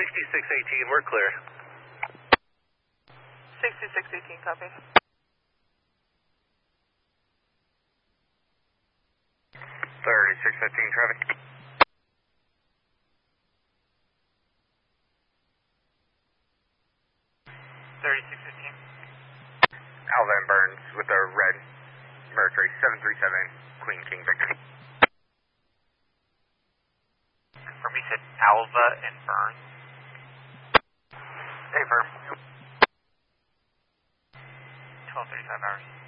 6618, we're clear. 6618, copy. 3615, traffic. 3615. Alva and Burns with a red Mercury 737 Queen King Victor. Confirm you said Alva and Burns? Hey, firm. 12:35 hours.